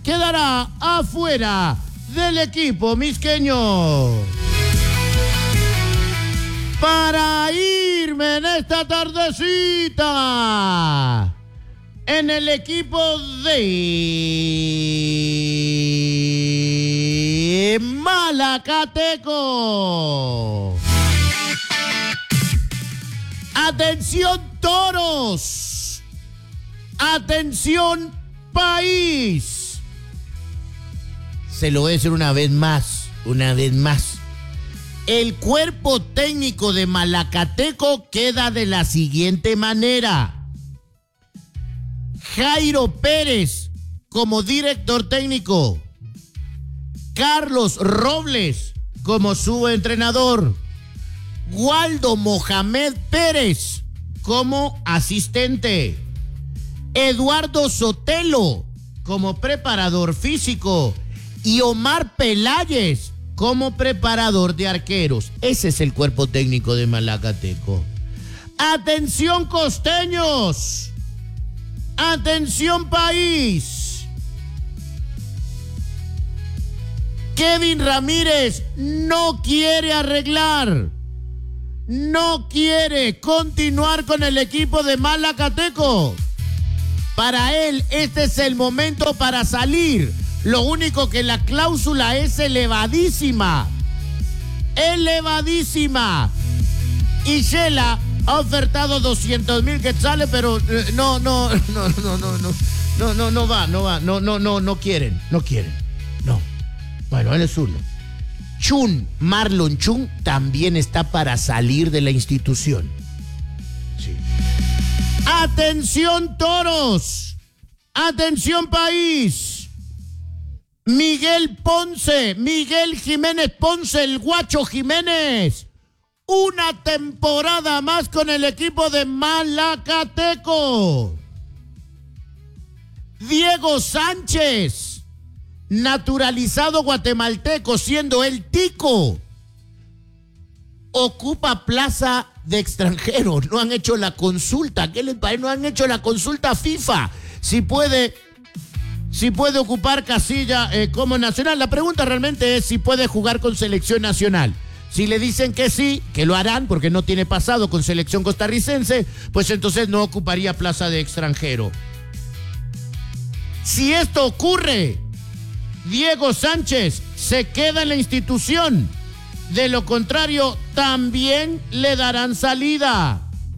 quedará afuera del equipo misqueño. Para irme en esta tardecita, en el equipo de Malacateco. Atención, toros. Atención, país. Se lo voy a decir una vez más. El cuerpo técnico de Malacateco queda de la siguiente manera: Jairo Pérez como director técnico, Carlos Robles como subentrenador, Waldo Mohamed Pérez como asistente, Eduardo Sotelo como preparador físico y Omar Peláez como preparador de arqueros. Ese es el cuerpo técnico de Malacateco. ¡Atención, costeños! ¡Atención, país! Kevin Ramírez no quiere arreglar, no quiere continuar con el equipo de Malacateco. Para él, este es el momento para salir. Lo único que la cláusula es elevadísima. Y Shela ha ofertado 200,000 quetzales, pero no quieren. No. Bueno, él es zurdo. Marlon Chun también está para salir de la institución. Sí. Atención, toros. Atención, país. Miguel Jiménez Ponce, el Guacho Jiménez. Una temporada más con el equipo de Malacateco. Diego Sánchez, naturalizado guatemalteco, siendo el tico, ocupa plaza de extranjero. No han hecho la consulta. ¿Qué les parece? No han hecho la consulta FIFA. Si puede ocupar casilla como nacional. La pregunta realmente es si puede jugar con selección nacional. Si le dicen que sí, que lo harán porque no tiene pasado con selección costarricense, pues entonces no ocuparía plaza de extranjero. Si esto ocurre, Diego Sánchez se queda en la institución. De lo contrario, también le darán salida.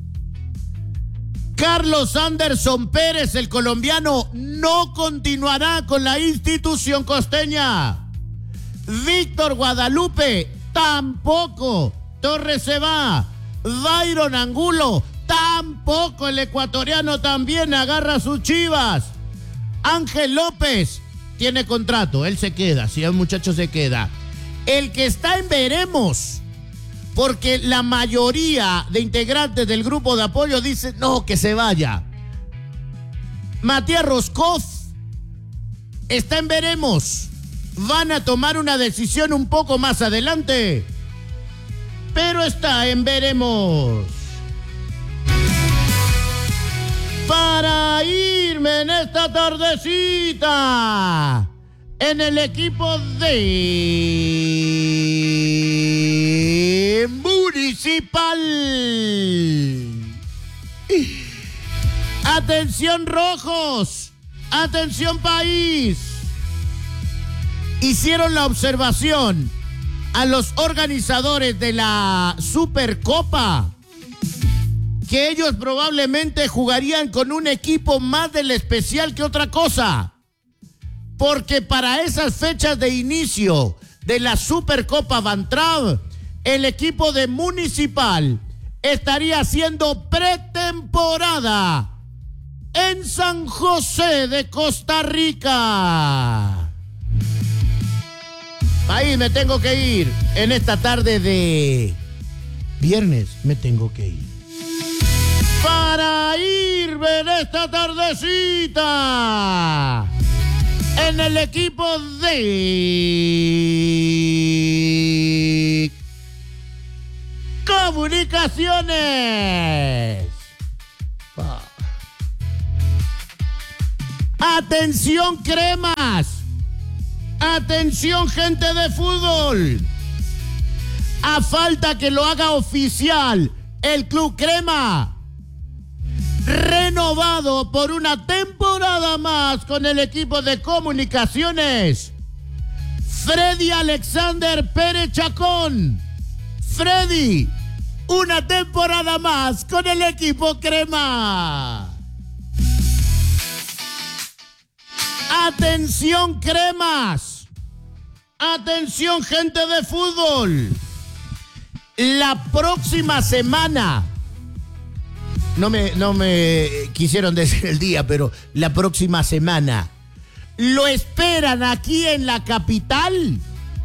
Carlos Anderson Pérez, el colombiano, no continuará con la institución costeña. Víctor Guadalupe, tampoco. Torres se va. Byron Angulo, tampoco. El ecuatoriano también agarra sus chivas. Ángel López tiene contrato, él se queda, si el muchacho se queda. El que está en veremos, porque la mayoría de integrantes del grupo de apoyo dicen no, que se vaya. Matías Roscoff está en veremos. Van a tomar una decisión un poco más adelante, pero está en veremos. Para irme en esta tardecita, en el equipo de Municipal. Atención, rojos. Atención, país. Hicieron la observación a los organizadores de la Supercopa que ellos probablemente jugarían con un equipo más del especial que otra cosa. Porque para esas fechas de inicio de la Supercopa Van Traub, el equipo de Municipal estaría haciendo pretemporada en San José de Costa Rica. Ahí me tengo que ir. En esta tarde de viernes me tengo que ir. Para irme en esta tardecita, en el equipo de Comunicaciones. Atención, cremas. Atención, gente de fútbol. A falta que lo haga oficial el Club Crema, renovado por una temporada más con el equipo de Comunicaciones, Freddy Alexander Pérez Chacón. Freddy, una temporada más con el equipo Crema. Atención, cremas. Atención, gente de fútbol. La próxima semana, no me quisieron decir el día, pero la próxima semana, lo esperan aquí en la capital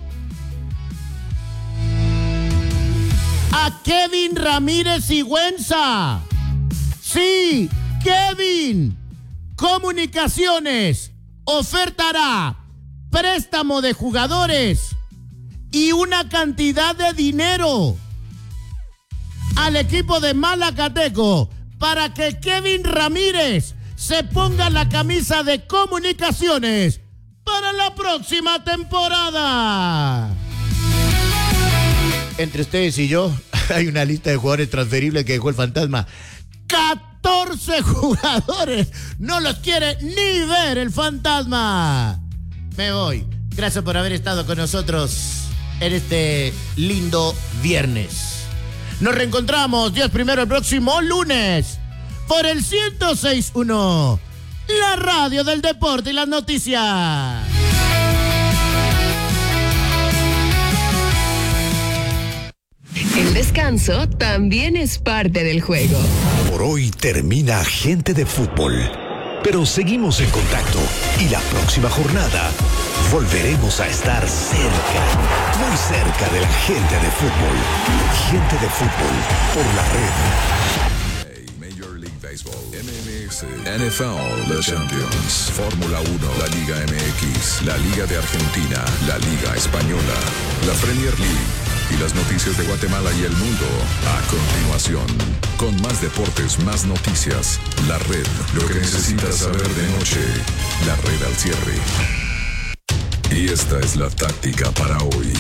a Kevin Ramírez Sigüenza. Sí, Kevin. Comunicaciones ofertará préstamo de jugadores y una cantidad de dinero al equipo de Malacateco para que Kevin Ramírez se ponga la camisa de Comunicaciones para la próxima temporada. Entre ustedes y yo hay una lista de jugadores transferibles que dejó el fantasma. 14 jugadores. No los quiere ni ver el fantasma. Me voy. Gracias por haber estado con nosotros en este lindo viernes. Nos reencontramos, Dios primero, el próximo lunes por el 106.1, la radio del deporte y las noticias. El descanso también es parte del juego. Por hoy termina Gente de Fútbol, pero seguimos en contacto y la próxima jornada volveremos a estar cerca, muy cerca de la gente de fútbol. Gente de fútbol por la red. Major League Baseball, MLS, NFL, The Champions, Fórmula 1, la Liga MX, la Liga de Argentina, la Liga Española, la Premier League y las noticias de Guatemala y el mundo. A continuación, con más deportes, más noticias, la red, lo que necesitas saber de noche, la red al cierre. Y esta es la táctica para hoy.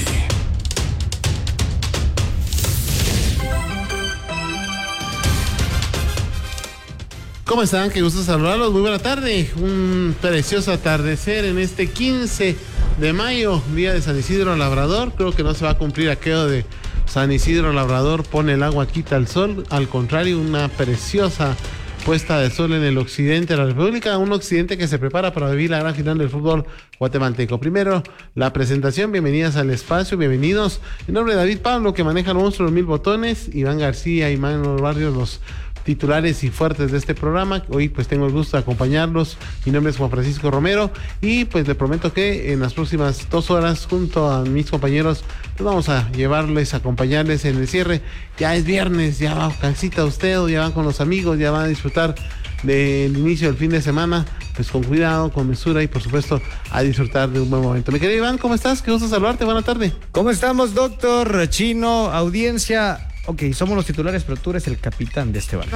¿Cómo están? Qué gusto saludarlos. Muy buena tarde. Un precioso atardecer en este 15 de mayo, día de San Isidro Labrador. Creo que no se va a cumplir aquello de San Isidro Labrador pone el agua, quita el sol. Al contrario, una preciosa puesta de sol en el occidente de la República, un occidente que se prepara para vivir la gran final del fútbol guatemalteco. Primero, la presentación, bienvenidas al espacio, bienvenidos. En nombre de David Pablo, que maneja el monstruo de 1000 botones, Iván García y Manuel Barrios, los titulares y fuertes de este programa. Hoy pues tengo el gusto de acompañarlos. Mi nombre es Juan Francisco Romero y pues le prometo que en las próximas 2 horas junto a mis compañeros pues vamos a llevarles, acompañarles en el cierre. Ya es viernes, ya va cansita usted, ya van con los amigos, ya van a disfrutar del inicio del fin de semana, pues con cuidado, con mesura y por supuesto a disfrutar de un buen momento. Mi querido Iván, ¿cómo estás? Qué gusto saludarte, buena tarde. ¿Cómo estamos, doctor Chino, audiencia? Ok, somos los titulares, pero tú eres el capitán de este barco.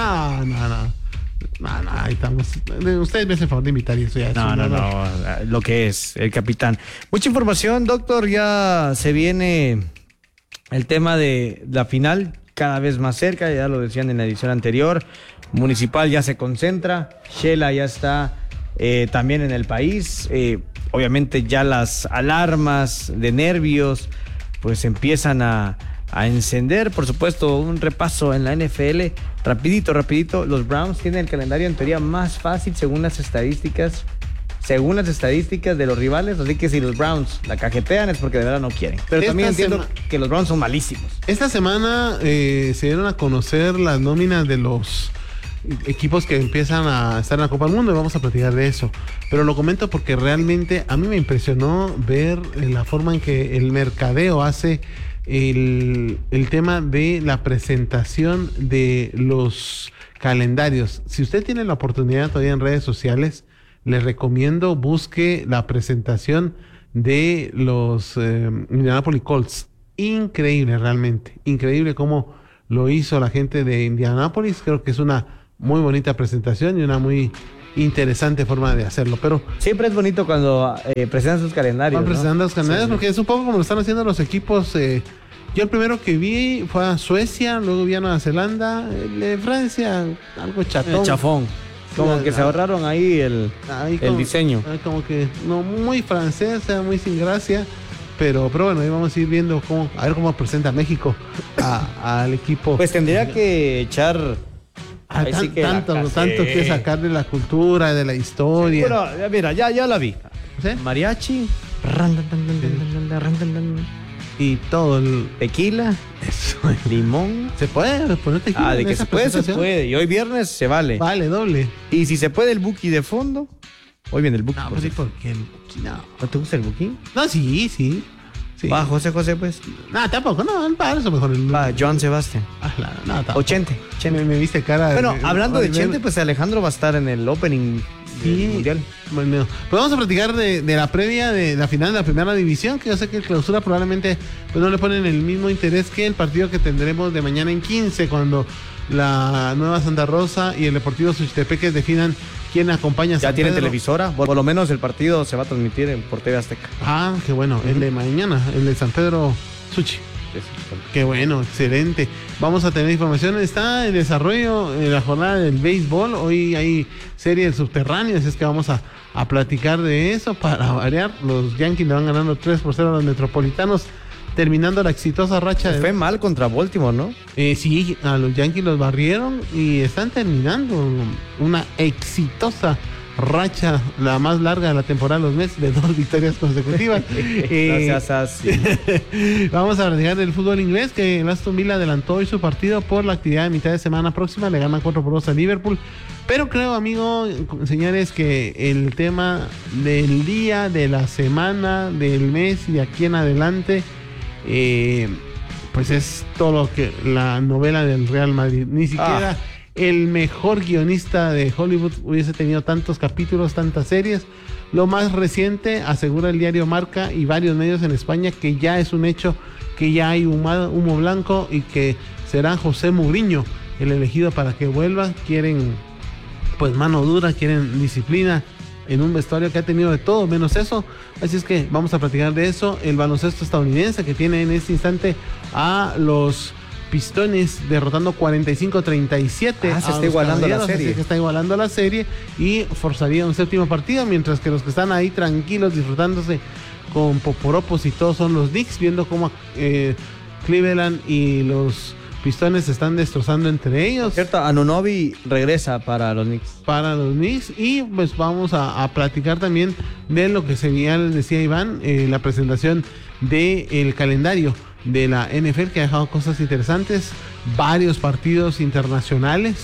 No, ahí estamos. Ustedes me hacen favor de invitar y eso ya es No, lo que es el capitán. Mucha información, doctor, ya se viene el tema de la final cada vez más cerca, ya lo decían en la edición anterior. Municipal ya se concentra, Shela ya está también en el país. Obviamente ya las alarmas de nervios pues empiezan a encender. Por supuesto, un repaso en la NFL, rapidito. Los Browns tienen el calendario en teoría más fácil según las estadísticas de los rivales, así que si los Browns la cajetean es porque de verdad no quieren. Pero también entiendo que los Browns son malísimos. Esta semana se dieron a conocer las nóminas de los equipos que empiezan a estar en la Copa del Mundo y vamos a platicar de eso. Pero lo comento porque realmente a mí me impresionó ver la forma en que el mercadeo hace el tema de la presentación de los calendarios. Si usted tiene la oportunidad todavía en redes sociales, le recomiendo busque la presentación de los Indianapolis Colts. Increíble, realmente. Increíble cómo lo hizo la gente de Indianapolis. Creo que es una muy bonita presentación y una muy interesante forma de hacerlo. Pero Siempre es bonito cuando presentan sus calendarios. van ¿no? presentando los canales Sí. porque es un poco como lo están haciendo los equipos. Yo el primero que vi fue a Suecia, luego vi a Nueva Zelanda, el de Francia, algo chatón. Chafón. Como Sí, que se ahorraron ahí el diseño. Como que no muy francés, o sea, muy sin gracia. Pero bueno, ahí vamos a ir viendo a ver cómo presenta México al equipo. Pues tendría que echar. ahí sí que la tanto casé. que sacarle la cultura, de la historia. Bueno, mira, ya la vi. ¿Sí? Mariachi. Y todo el... Tequila. Eso. Limón. ¿Se puede poner tequila De en que esa se puede, se presentación? puede. Y hoy viernes se vale. Vale, doble. Y si se puede el buki de fondo. Hoy viene el buki. No, por pues sí, cierto. porque no. ¿No te gusta el buki? No, sí. Va, José, pues. No, tampoco, no, para eso mejor el... Va, Joan Sebastián. No, tampoco. 80. Me viste cara de... Bueno, hablando de Oliver. Chente, pues Alejandro va a estar en el opening del mundial. Bueno, pues vamos a platicar de la previa de la final de la primera división, que yo sé que el clausura probablemente pues no le ponen el mismo interés que el partido que tendremos de mañana en 15, cuando la Nueva Santa Rosa y el Deportivo Suchitepeques definan quién acompaña a Ya San tiene Pedro. televisora. Por lo menos el partido se va a transmitir por TV Azteca. Ah, qué bueno, el de mañana, el de San Pedro Suchi. Qué bueno, excelente. Vamos a tener información. Está en desarrollo en la jornada del béisbol. Hoy hay serie del subterráneo, así es que vamos a platicar de eso. Para variar, los Yankees le van ganando 3-0 a los Metropolitanos, terminando la exitosa racha de... Fue mal contra Baltimore, ¿no? Sí, a los Yankees los barrieron y están terminando una exitosa racha, la más larga de la temporada de los Mets, de 2 victorias consecutivas. No seas así. Vamos a platicar del fútbol inglés, que el Aston Villa adelantó hoy su partido por la actividad de mitad de semana próxima, le gana 4-2 a Liverpool. Pero creo, amigo, señores, que el tema del día, de la semana, del mes y de aquí en adelante, pues es todo lo que la novela del Real Madrid. Ni siquiera el mejor guionista de Hollywood hubiese tenido tantos capítulos, tantas series. Lo más reciente, asegura el diario Marca y varios medios en España, que ya es un hecho, que ya hay humo blanco y que será José Mourinho el elegido para que vuelva. Quieren pues mano dura, quieren disciplina en un vestuario que ha tenido de todo menos eso. Así es que vamos a platicar de eso. El baloncesto estadounidense, que tiene en este instante a los Pistones derrotando 45-37. Se está igualando la serie. Así que está igualando la serie y forzaría un séptimo partido, mientras que los que están ahí tranquilos disfrutándose con poporopos y todos son los Knicks, viendo cómo Cleveland y los Pistones se están destrozando entre ellos. Cierto, Anunoby regresa para los Knicks. Y pues vamos a platicar también de lo que ya les decía Iván, la presentación del calendario de la NFL, que ha dejado cosas interesantes, varios partidos internacionales.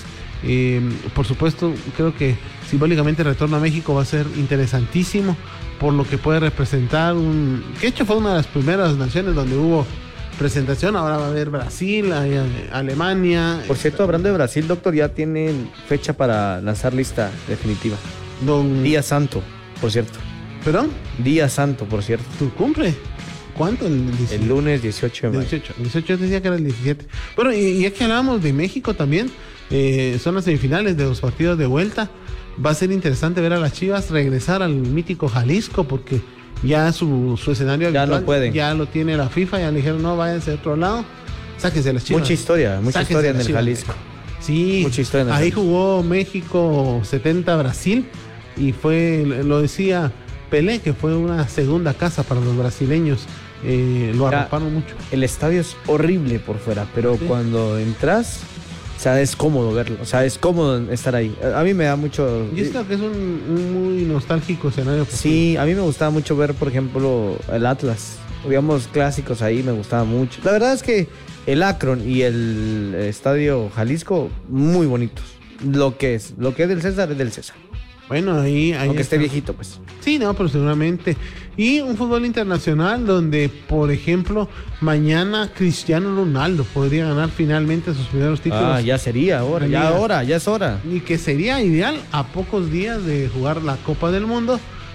Por supuesto, creo que simbólicamente el retorno a México va a ser interesantísimo por lo que puede representar que de hecho fue una de las primeras naciones donde hubo presentación. Ahora va a haber Brasil, Alemania. Por cierto, hablando de Brasil, doctor, ya tienen fecha para lanzar lista definitiva. Día Santo, por cierto. ¿Perdón? Día Santo, por cierto. ¿Tu cumple? ¿Cuánto? El lunes 18 de mayo. 18 decía que era el 17. Bueno, y es que hablábamos de México también. Son las semifinales de los partidos de vuelta. Va a ser interesante ver a las Chivas regresar al mítico Jalisco, porque ya su escenario ya habitual, no pueden. Ya lo tiene la FIFA, ya le dijeron no, váyanse a otro lado, sáquense las Chivas. Mucha historia en el Jalisco. Sí, mucha historia en el ahí Jalisco. jugó México 70 Brasil y lo decía Pelé, que fue una segunda casa para los brasileños. Lo arroparon mucho. El estadio es horrible por fuera, pero cuando entras, o sea, es cómodo verlo, o sea, es cómodo estar ahí. A mí me da mucho... Yo creo que es un muy nostálgico escenario. Sí, a mí me gustaba mucho ver, por ejemplo, el Atlas. Digamos, clásicos ahí me gustaba mucho. La verdad es que el Akron y el Estadio Jalisco, muy bonitos. Lo que es del César es del César. Bueno, ahí aunque esté viejito, pues. Sí, no, pero seguramente. Y un fútbol internacional donde, por ejemplo, mañana Cristiano Ronaldo podría ganar finalmente sus primeros títulos. Ya sería ahora, ya es hora. Y que sería ideal a pocos días de jugar la Copa del Mundo,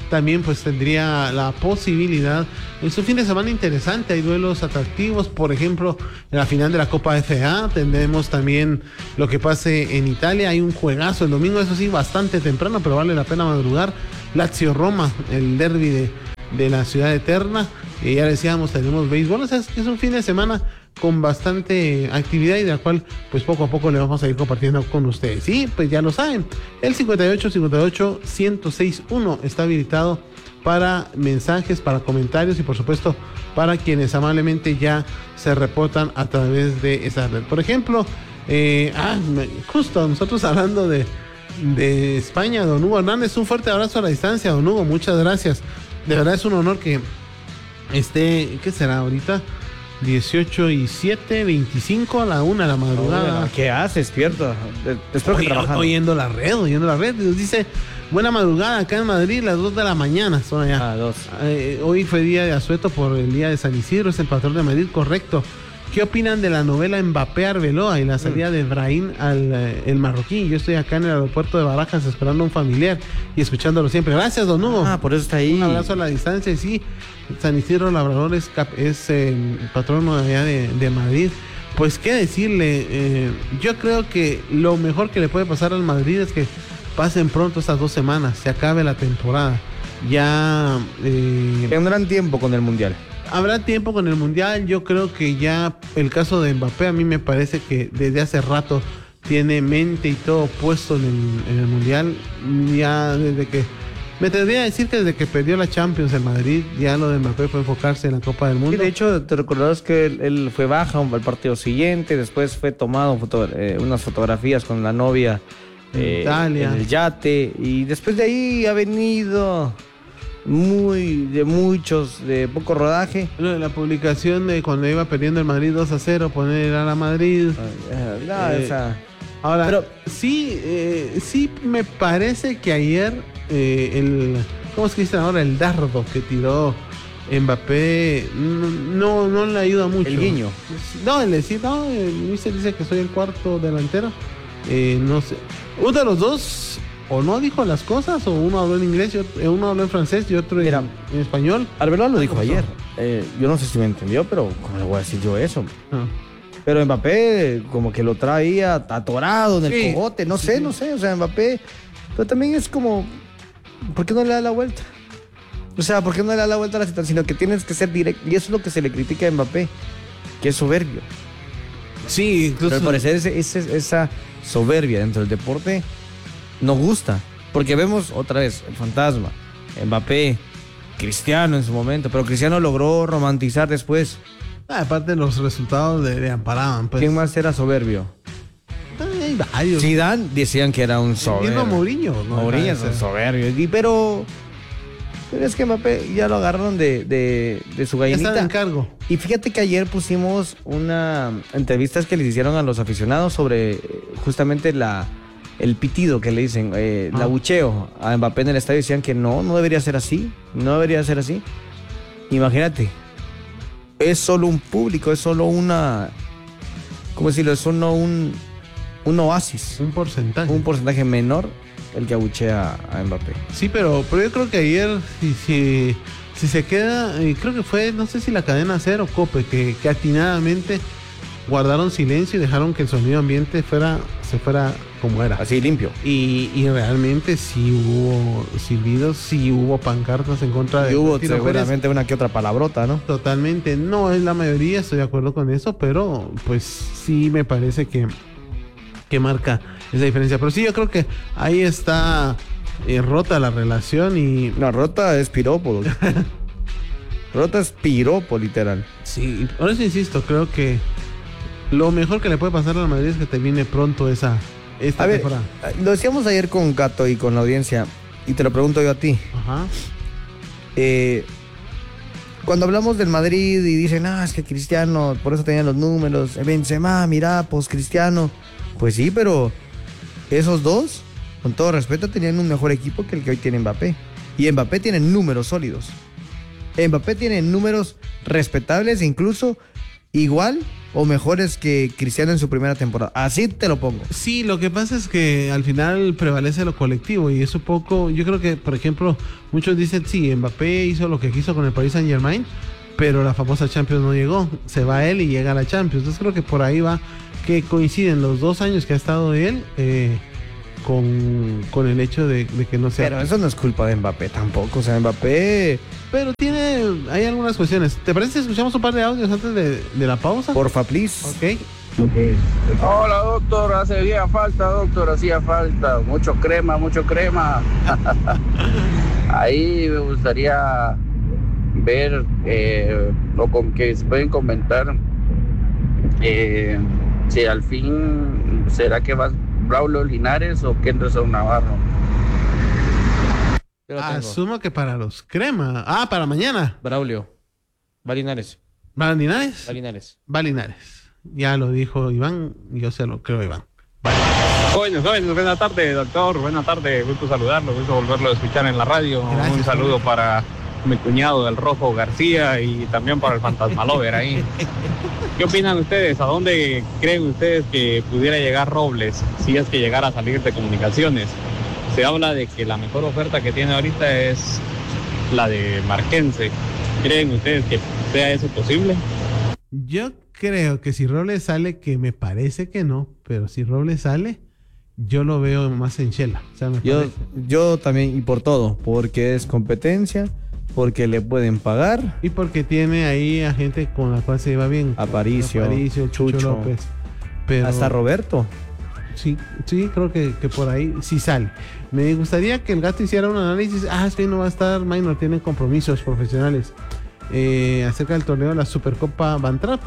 también pues tendría la posibilidad. Es un fin de semana interesante, hay duelos atractivos, por ejemplo, en la final de la Copa FA, tendremos también lo que pase en Italia, hay un juegazo el domingo, eso sí, bastante temprano, pero vale la pena madrugar. Lazio-Roma, el derbi de la ciudad eterna, ya decíamos, tenemos béisbol, o sea, es un fin de semana con bastante actividad y de la cual pues poco a poco le vamos a ir compartiendo con ustedes. Y pues ya lo saben, el 58-58-1061 está habilitado para mensajes, para comentarios y por supuesto para quienes amablemente ya se reportan a través de esa red. Por ejemplo, justo nosotros hablando de España, don Hugo Hernández, un fuerte abrazo a la distancia, don Hugo, muchas gracias. De verdad es un honor que esté, ¿qué será ahorita? 18:07, 25 a la 1 de la madrugada. Bueno, ¿qué haces, despierto? Espero que trabajando. Oyendo la red. Nos dice, buena madrugada acá en Madrid, las 2 de la mañana son allá. 2. Hoy fue día de asueto por el día de San Isidro, es el patrón de Madrid, correcto. ¿Qué opinan de la novela Mbappé Arbeloa y la salida de Brahim el marroquí? Yo estoy acá en el aeropuerto de Barajas esperando a un familiar y escuchándolo siempre. Gracias, don Hugo. Por eso está ahí. Un abrazo a la distancia. Y sí, San Isidro Labrador es patrono de allá de Madrid. Pues qué decirle, yo creo que lo mejor que le puede pasar al Madrid es que pasen pronto estas 2 semanas, se acabe la temporada. Ya tendrán tiempo con el Mundial. Habrá tiempo con el Mundial. Yo creo que ya el caso de Mbappé, a mí me parece que desde hace rato tiene mente y todo puesto en el Mundial. Ya desde que, me tendría que decir que desde que perdió la Champions en Madrid, ya lo de Mbappé fue enfocarse en la Copa del Mundo. Sí, de hecho, te recordarás que él fue baja al partido siguiente, después fue tomado unas fotografías con la novia Italia, en el yate, y después de ahí ha venido de poco rodaje. La publicación de cuando iba perdiendo el Madrid 2-0, poner a la Madrid. Ahora, pero sí me parece que ayer ¿cómo es que dicen ahora? El dardo que tiró Mbappé no le ayuda mucho. El guiño. No, Luis dice que soy el cuarto delantero. No sé. Uno de los dos o no dijo las cosas, o uno habló en inglés, uno habló en francés y otro en español. Arbeloa lo dijo ayer. Yo no sé si me entendió, pero ¿cómo le voy a decir yo eso? Pero Mbappé como que lo traía atorado en el cogote, no sé, o sea, Mbappé, pero también es como, ¿por qué no le da la vuelta? O sea, ¿por qué no le da la vuelta a la situación? Sino que tienes que ser directo, y eso es lo que se le critica a Mbappé, que es soberbio. Sí, incluso. Pero al parecer esa soberbia dentro del deporte nos gusta, porque vemos otra vez el fantasma, Mbappé, Cristiano en su momento, pero Cristiano logró romantizar después. Aparte los resultados le amparaban. Pues. ¿Quién más era soberbio? Hay varios. Zidane decían que era un soberbio. Mourinho. Mourinho es un soberbio. Pero es que Mbappé ya lo agarraron de su gallinita. Ya está en cargo. Y fíjate que ayer pusimos una entrevistas que les hicieron a los aficionados sobre justamente el pitido que le dicen, el abucheo a Mbappé en el estadio. Decían que no debería ser así. No debería ser así. Imagínate. Es solo un público, es solo una... ¿Cómo decirlo? Es solo un oasis. Un porcentaje. Un porcentaje menor el que abuchea a Mbappé. Sí, pero yo creo que ayer, si se queda, creo que fue, no sé si la cadena Ser o Cope, que atinadamente guardaron silencio y dejaron que el sonido ambiente se fuera como era. Así limpio. Y realmente sí hubo silbidos, sí hubo pancartas en contra de... Y hubo seguramente una que otra palabrota, ¿no? Totalmente, no es la mayoría, estoy de acuerdo con eso, pero pues sí me parece que marca esa diferencia. Pero sí, yo creo que ahí está rota la relación y... No, rota es piropo. Rota es piropo, literal. Sí, por eso insisto, creo que lo mejor que le puede pasar al Madrid es que termine pronto esta temporada. Lo decíamos ayer con Gato y con la audiencia, y te lo pregunto yo a ti. Ajá. Cuando hablamos del Madrid y dicen, es que Cristiano, por eso tenían los números, Benzema, mira, pues Cristiano. Pues sí, pero esos dos, con todo respeto, tenían un mejor equipo que el que hoy tiene Mbappé. Y Mbappé tiene números sólidos. Mbappé tiene números respetables e incluso igual o mejores que Cristiano en su primera temporada. Así te lo pongo. Sí, lo que pasa es que al final prevalece lo colectivo y eso poco, yo creo que, por ejemplo, muchos dicen, sí, Mbappé hizo lo que quiso con el Paris Saint-Germain, pero la famosa Champions no llegó, se va él y llega a la Champions. Entonces creo que por ahí va, que coinciden los 2 años que ha estado él con el hecho de que no sea... Pero eso no es culpa de Mbappé tampoco, o sea, Mbappé... Pero hay algunas cuestiones. ¿Te parece si escuchamos un par de audios antes de la pausa? Porfa, please. Ok. Hola doctor, hacía falta, mucho crema. Ahí me gustaría ver o con que se pueden comentar si al fin será que va Braulio Linares o Kenderson Navarro. Asumo que para los crema. Para mañana. Braulio. Va Linares. ¿Va Linares? Va Linares. Ya lo dijo Iván, yo se lo creo, Iván. Jóvenes, buenas tardes, doctor. Buenas tardes, gusto saludarlo, gusto volverlo a escuchar en la radio. Gracias, un saludo para mi cuñado, el Rojo García, y también para el Fantasma Lover ahí. ¿Qué opinan ustedes? ¿A dónde creen ustedes que pudiera llegar Robles si es que llegara a salir de Comunicaciones? Se habla de que la mejor oferta que tiene ahorita es la de Marquense. ¿Creen ustedes que sea eso posible? Yo creo que si Robles sale, que me parece que no, pero si Robles sale, yo lo veo más en Chela. O sea, yo también, y por todo, porque es competencia, porque le pueden pagar. Y porque tiene ahí a gente con la cual se lleva bien. Aparicio, Chucho López. Pero hasta Roberto. Sí, creo que por ahí sí sale. Me gustaría que el Gato hiciera un análisis. Es que no va a estar Minor, tienen compromisos profesionales. Acerca del torneo de la Supercopa Bantra,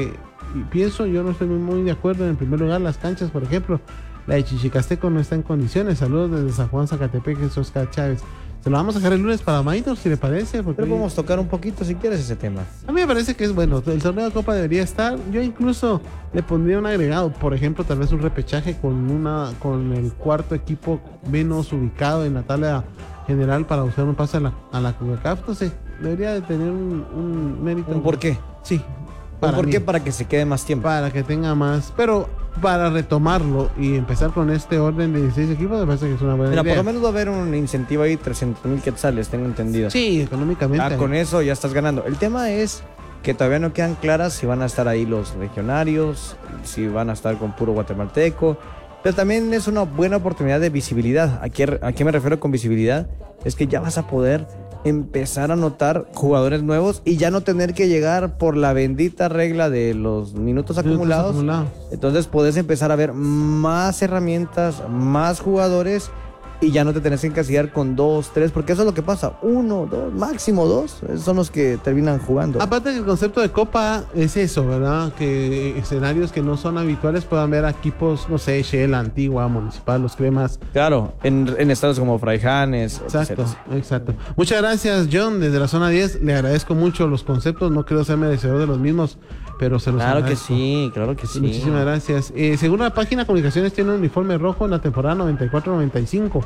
yo no estoy muy de acuerdo. En primer lugar, las canchas, por ejemplo, la de Chichicasteco no está en condiciones. Saludos desde San Juan, Zacatepec, Oscar Chávez. Se lo vamos a dejar el lunes para Minor, si le parece. Pero podemos tocar un poquito si quieres ese tema. A mí me parece que es bueno. El torneo de Copa debería estar. Yo incluso le pondría un agregado. Por ejemplo, tal vez un repechaje con el cuarto equipo menos ubicado en la tabla general para usar un pase a la CONCACAF. No sé, debería de tener un mérito. ¿Un por qué? Sí. ¿Por qué? Para que se quede más tiempo. Para que tenga más. Pero para retomarlo y empezar con este orden de 16 equipos, me parece que es una buena idea. Por lo menos va a haber un incentivo ahí, 300,000 quetzales, tengo entendido. Sí, económicamente. Con eso ya estás ganando. El tema es que todavía no quedan claras si van a estar ahí los legionarios, si van a estar con puro guatemalteco. Pero también es una buena oportunidad de visibilidad. ¿A qué me refiero con visibilidad? Es que ya vas a poder empezar a notar jugadores nuevos y ya no tener que llegar por la bendita regla de los minutos acumulados. Entonces podés empezar a ver más herramientas, más jugadores, y ya no te tenés que encasillar con 2, 3, porque eso es lo que pasa. 1, 2, máximo 2 son los que terminan jugando. Aparte que el concepto de Copa es eso, ¿verdad? Que escenarios que no son habituales puedan ver a equipos, no sé, Shell, Antigua, Municipal, Los Cremas. Claro, en estados como Fraijanes. Exacto. Muchas gracias, John, desde la zona 10. Le agradezco mucho los conceptos, no quiero ser merecedor de los mismos, pero se los agradezco. Claro que sí. Muchísimas gracias. Según la página Comunicaciones, tiene un uniforme rojo en la temporada 94-95.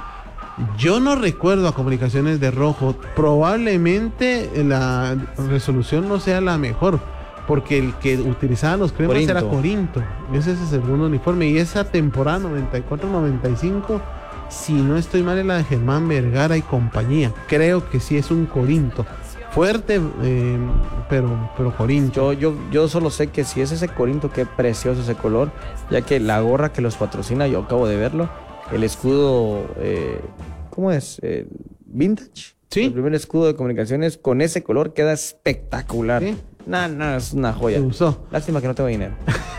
Yo no recuerdo a Comunicaciones de rojo. Probablemente la resolución no sea la mejor, porque el que utilizaban los cremas era Corinto. Ese es el segundo uniforme. Y esa temporada 94-95, si no estoy mal, es la de Germán Vergara y compañía. Creo que sí es un Corinto. Fuerte, pero Corinto. Yo solo sé que si es ese Corinto, qué precioso ese color, ya que la gorra que los patrocina, yo acabo de verlo, el escudo, ¿cómo es? Vintage. Sí. El primer escudo de Comunicaciones con ese color queda espectacular. ¿Sí? No, es una joya. Se usó. Lástima que no tengo dinero.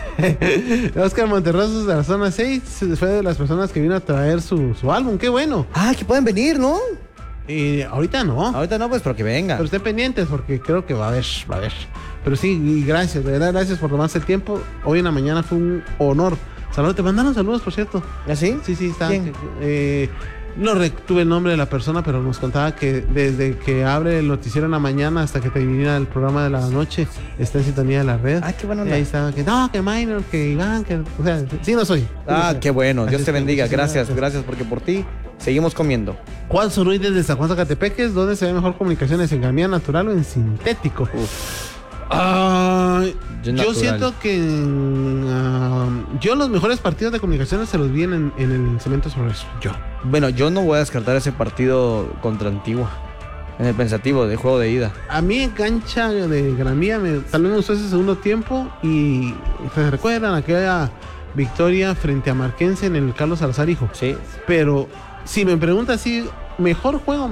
Oscar Monterrosos de la zona 6 fue de las personas que vino a traer su álbum. ¡Qué bueno! Que pueden venir, ¿no? Ahorita no. Ahorita no, pues, pero que vengan. Pero estén pendientes porque creo que va a haber. Pero sí, y gracias, de verdad, gracias por tomarse el tiempo. Hoy en la mañana fue un honor. Saludos, te mandaron saludos, por cierto. ¿Ah, sí? Sí, está. ¿Quién? No retuve el nombre de la persona, pero nos contaba que desde que abre el noticiero en la mañana hasta que termina el programa de la noche, está en sintonía de la red. Qué bueno. Y ahí estaba que Minor, que Iván, o sea, sí no soy. Qué bueno. Dios te bendiga. Gracias, porque por ti seguimos comiendo. Juan Zuruy desde San Juan, Zacatepec, ¿dónde se ve mejor Comunicaciones? ¿En gamía natural o en sintético? Yo siento que yo los mejores partidos de Comunicaciones se los vi en el Cementos Progreso. Bueno, yo no voy a descartar ese partido contra Antigua. En el pensativo de juego de ida. A mí en cancha de Granía tal vez me gustó ese segundo tiempo. Y se recuerdan aquella victoria frente a Marquense en el Carlos Salazar hijo. Sí. Pero si me preguntas si mejor juego,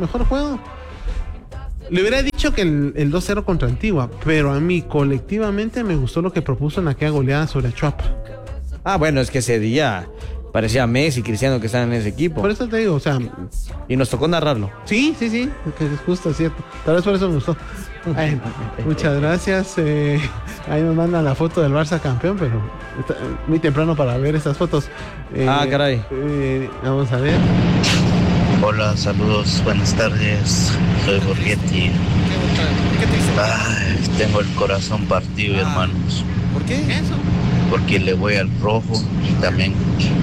le hubiera dicho que el 2-0 contra Antigua. Pero a mí colectivamente me gustó lo que propuso en aquella goleada sobre Achuapa. Bueno, es que ese día parecía Messi y Cristiano que estaban en ese equipo. Por eso te digo, y nos tocó narrarlo. Sí, que es justo, es cierto. Tal vez por eso me gustó. Muchas gracias. Ahí nos mandan la foto del Barça campeón, pero está muy temprano para ver estas fotos. Caray. Vamos a ver. Hola, saludos, buenas tardes. Soy Borghetti. ¿Qué te hizo? Tengo el corazón partido, hermanos. ¿Por qué eso? Porque le voy al rojo y también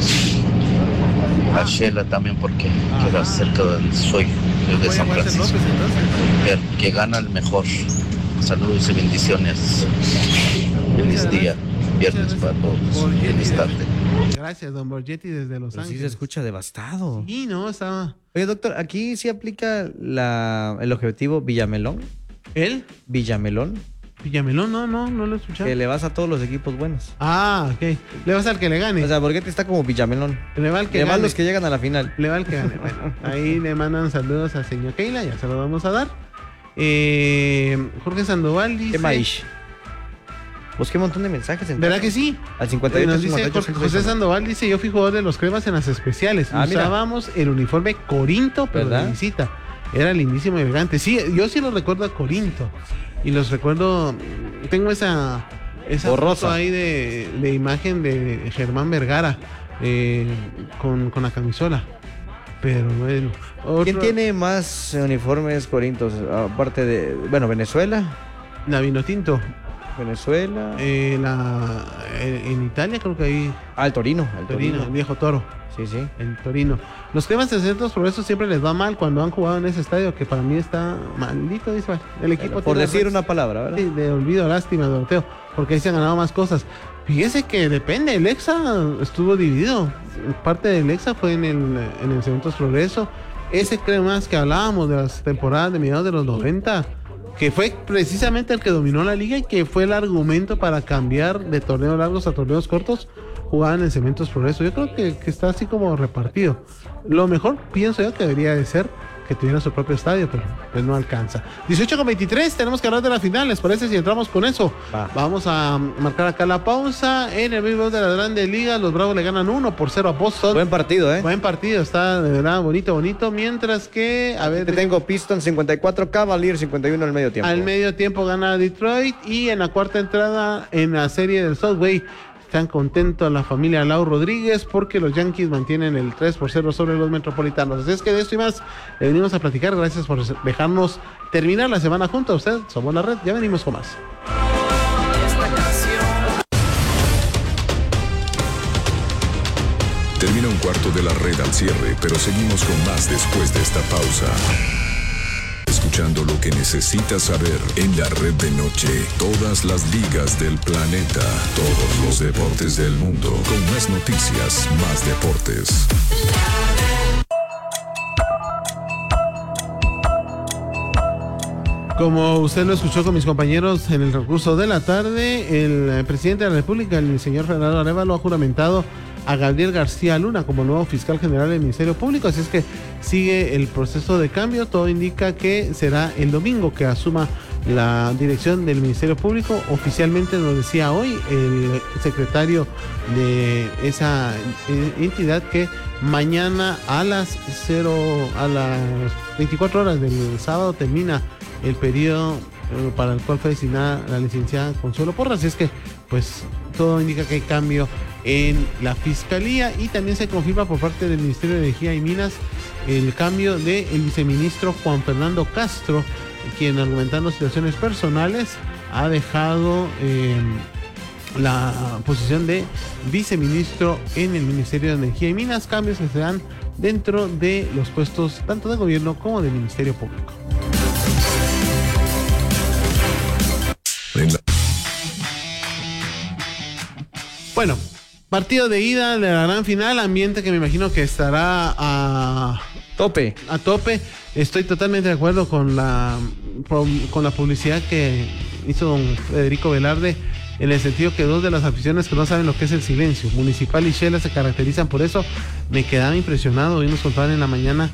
a Shela también porque queda cerca del sueño de San Francisco. Que gana el mejor. Saludos y bendiciones. Feliz día. Viernes para todos. Feliz tarde. Gracias, don Borghetti, desde Los Ángeles. Sí, se escucha devastado. Sí, no, estaba. Oye, doctor, aquí sí aplica el objetivo Villamelón. ¿El? Villamelón, no lo he escuchado. que le vas a todos los equipos buenos. Ok. Le vas al que le gane. O sea, Borghetti está como Villamelón. Le va al que le gane. van los que llegan a la final. Le va al que gane. Bueno, ahí le mandan saludos a señor Keila, ya se lo vamos a dar. Jorge Sandoval dice... ¿Qué maíz? Pues qué montón de mensajes. ¿Verdad que sí? Al 58, nos dice 58, José Sandoval, dice, yo fui jugador de los Cremas en las especiales. Usábamos el uniforme Corinto, pero de visita. Era lindísimo y elegante. Sí, yo sí lo recuerdo a Corinto. Y los recuerdo, tengo esa foto ahí de imagen de Germán Vergara con la camisola. Pero bueno. ¿Quién tiene más uniformes corintos? Aparte de, Venezuela. La Vinotinto. Venezuela. En Italia creo que ahí. El Torino. El viejo Toro. Sí. El Torino. Los Cremas de Centros por eso siempre les va mal cuando han jugado en ese estadio, que para mí está maldito, dice el equipo. Por decir una palabra, ¿verdad? Sí, de olvido, lástima, Doroteo, porque ahí se han ganado más cosas. Fíjese que depende, el Exa estuvo dividido. Parte del Exa fue en el Cementos Progreso. Ese Cremas que hablábamos de las temporadas de mediados de los 90, que fue precisamente el que dominó la liga y que fue el argumento para cambiar de torneos largos a torneos cortos, jugaban en Cementos Progreso. Yo creo que está así como repartido. Lo mejor, pienso yo, que debería de ser que tuviera su propio estadio, pero pues no alcanza. 18:23, tenemos que hablar de la final, ¿les parece si entramos con eso? Vamos a marcar acá la pausa. En el béisbol de las Grandes Ligas, los Bravos le ganan 1-0 a Boston. Buen partido, Buen partido, está de verdad bonito, mientras que, a ver... Tengo Pistons 54, Cavaliers 51 al medio tiempo. Al medio tiempo gana Detroit, y en la cuarta entrada en la serie del Subway, están contentos la familia Lau Rodríguez porque los Yankees mantienen el 3-0 sobre los Metropolitanos. Así es que de esto y más le venimos a platicar. Gracias por dejarnos terminar la semana junto a usted. Somos la Red, ya venimos con más. Termina un cuarto de la Red al cierre, pero seguimos con más después de esta pausa. Escuchando lo que necesitas saber en la Red de Noche. Todas las ligas del planeta. Todos los deportes del mundo. Con más noticias, más deportes. Como usted lo escuchó con mis compañeros en el recurso de la tarde, el presidente de la República, el señor Fernando Arévalo, ha juramentado a Gabriel García Luna como nuevo fiscal general del Ministerio Público. Así es que sigue el proceso de cambio. Todo indica que será el domingo que asuma la dirección del Ministerio Público. Oficialmente nos decía hoy el secretario de esa entidad que mañana a las 24 horas del sábado termina el periodo para el cual fue designada la licenciada Consuelo Porras. Así es que pues todo indica que hay cambio en la Fiscalía, y también se confirma por parte del Ministerio de Energía y Minas el cambio del viceministro Juan Fernando Castro, quien, argumentando situaciones personales, ha dejado la posición de viceministro en el Ministerio de Energía y Minas. Cambios que se dan dentro de los puestos tanto de gobierno como del Ministerio Público. Bueno, partido de ida de la gran final, ambiente que me imagino que estará a tope. Estoy totalmente de acuerdo con la publicidad que hizo don Federico Velarde, en el sentido que dos de las aficiones que no saben lo que es el silencio, Municipal y Shela, se caracterizan por eso. Me quedaba impresionado. Hoy nos contaban en la mañana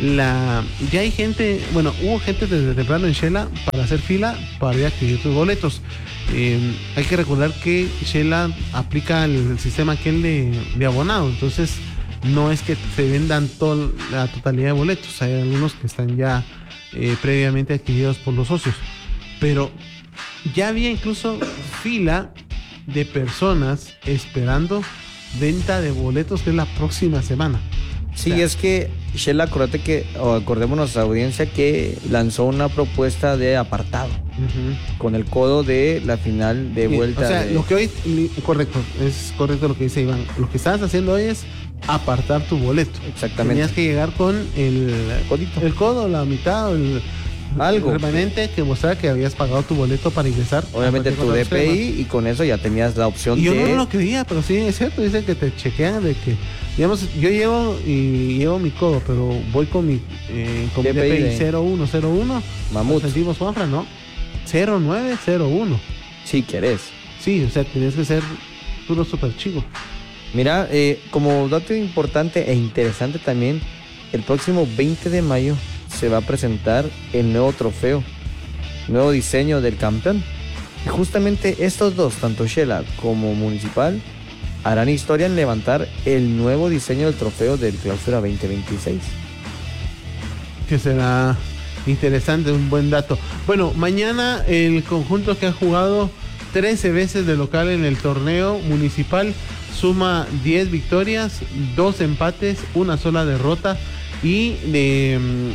ya hay gente, bueno, hubo gente desde temprano en Shela para hacer fila para ir a adquirir sus boletos. Hay que recordar que Shela aplica el sistema aquel de abonado, entonces no es que se vendan la totalidad de boletos. Hay algunos que están ya previamente adquiridos por los socios, pero ya había incluso fila de personas esperando venta de boletos, que es la próxima semana. Sí, es que Shela, acordémonos a la audiencia que lanzó una propuesta de apartado con el codo de la final de vuelta. O sea, lo que hoy, es correcto lo que dice Iván. Lo que estabas haciendo hoy es apartar tu boleto. Exactamente. Tenías que llegar con el codito, el codo, la mitad, algo remanente que mostrara que habías pagado tu boleto para ingresar. Obviamente tu DPI, y con eso ya tenías la opción y yo no lo creía, pero sí es cierto. Dicen que te chequean de que, digamos, yo llevo mi codo, pero voy con mi DPI 0101. Mamut. Sentimos Juanfra, ¿no? 0901. Si querés. Sí, o sea, tienes que ser puro super chico. Mira, como dato importante e interesante también, el próximo 20 de mayo se va a presentar el nuevo trofeo, nuevo diseño del campeón. Y justamente estos dos, tanto Shela como Municipal, harán historia en levantar el nuevo diseño del trofeo del Clausura 2026. Que será interesante, un buen dato. Bueno, mañana el conjunto que ha jugado 13 veces de local en el torneo municipal suma 10 victorias, 2 empates, una sola derrota y de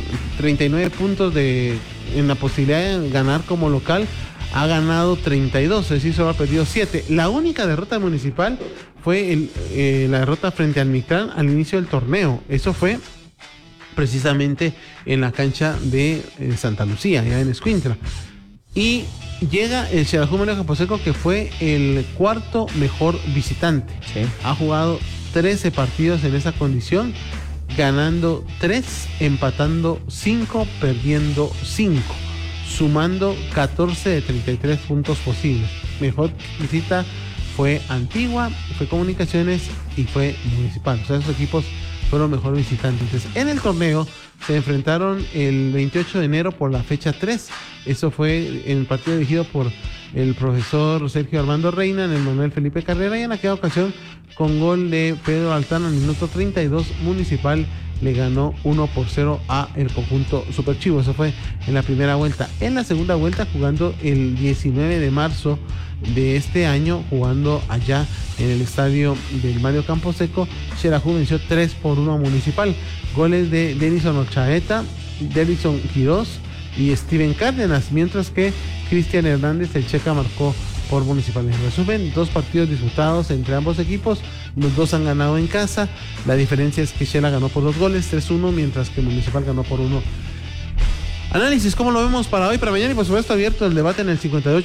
39 puntos en la posibilidad de ganar como local. Ha ganado 32, es decir, solo ha perdido 7. La única derrota municipal fue la derrota frente al Mictlán al inicio del torneo. Eso fue precisamente en la cancha de Santa Lucía, ya en Escuintla. Y llega el Xelajú Mario Camposeco, que fue el cuarto mejor visitante. Sí. Ha jugado 13 partidos en esa condición, ganando 3, empatando 5, perdiendo 5, sumando 14 de 33 puntos posibles. Mejor visita fue Antigua, fue Comunicaciones y fue Municipal. O sea, esos equipos fueron mejor visitantes. Entonces, en el torneo se enfrentaron el 28 de enero por la fecha 3. Eso fue en el partido dirigido por el profesor Sergio Armando Reina, en el Manuel Felipe Carrera, y en aquella ocasión, con gol de Pedro Altán al minuto 32, Municipal le ganó 1-0 a el conjunto Super Chivo. Eso fue en la primera vuelta. En la segunda vuelta, jugando el 19 de marzo de este año, jugando allá en el estadio del Mario Camposeco, Xelajú venció 3-1 a Municipal. Goles de Denison Ochaeta, Denison Quirós y Steven Cárdenas, mientras que Cristian Hernández, el Checa, marcó por Municipal. En resumen, 2 partidos disputados entre ambos equipos, los dos han ganado en casa. La diferencia es que Shela ganó por 2 goles, 3-1, mientras que Municipal ganó por 1. Análisis, ¿cómo lo vemos para hoy, para mañana? Y por supuesto abierto el debate en el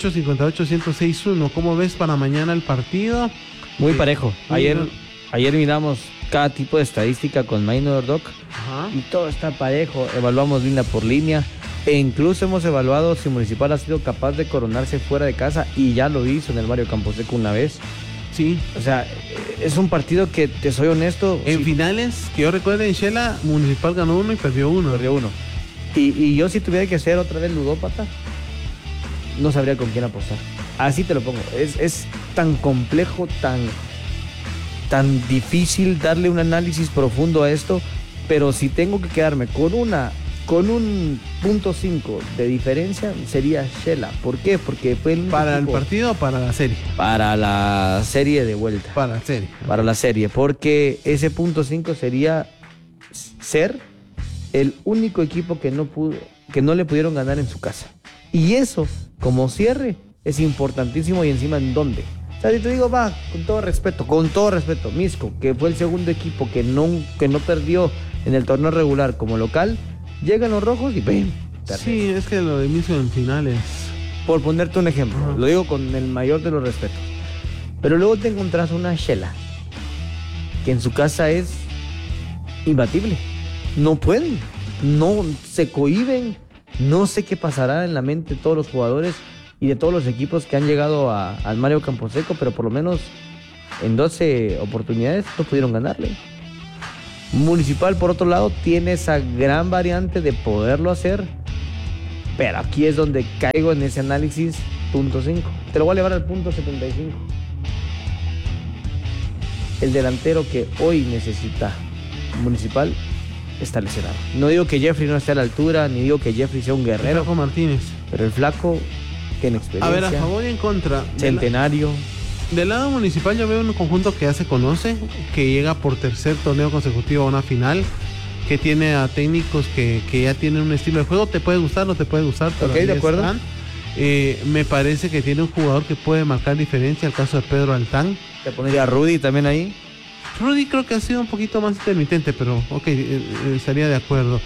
58-58-1061. ¿Cómo ves para mañana el partido? Muy parejo. Ayer miramos cada tipo de estadística con Minor Doc. Y todo está parejo. Evaluamos línea por línea. E incluso hemos evaluado si Municipal ha sido capaz de coronarse fuera de casa, y ya lo hizo en el Mario Camposeco una vez. Sí. O sea, es un partido que, te soy honesto, en finales, que yo recuerdo, en Shela, Municipal ganó 1 y perdió 1. Y yo, si tuviera que ser otra vez ludópata, no sabría con quién apostar. Así te lo pongo. Es tan complejo, tan difícil darle un análisis profundo a esto, pero si tengo que quedarme con un .5 de diferencia, sería Shela. ¿Por qué? Porque fue ¿Para el partido o para la serie? Para la serie de vuelta. Para la serie. Para la serie, porque ese .5 sería ser el único equipo que no le pudieron ganar en su casa. Y eso, como cierre, es importantísimo. Y encima, ¿en dónde? O sea, si te digo, con todo respeto, Misco, que fue el segundo equipo que no perdió en el torneo regular como local, llegan los rojos y ¡pim! Sí, es que lo de Misco en finales. Por ponerte un ejemplo, lo digo con el mayor de los respetos. Pero luego te encontrás una Shela, que en su casa es imbatible. No pueden, no se cohíben. No sé qué pasará en la mente de todos los jugadores y de todos los equipos que han llegado al Mario Camposeco, pero por lo menos en 12 oportunidades no pudieron ganarle. Municipal, por otro lado, tiene esa gran variante de poderlo hacer, pero aquí es donde caigo en ese análisis punto 5. Te lo voy a llevar al punto 75. El delantero que hoy necesita Municipal está lesionado. No digo que Jeffrey no esté a la altura, ni digo que Jeffrey sea un guerrero. Flaco Martínez. Pero el Flaco tiene experiencia. A ver, a favor y en contra. Centenario. Del lado Municipal yo veo un conjunto que ya se conoce, que llega por tercer torneo consecutivo a una final, que tiene a técnicos que ya tienen un estilo de juego. Te puede gustar, no te puede gustar. Ok, de acuerdo. Me parece que tiene un jugador que puede marcar diferencia, el caso de Pedro Altán. Te pondría a Rudy también ahí. Rudy creo que ha sido un poquito más intermitente, pero ok, estaría de acuerdo.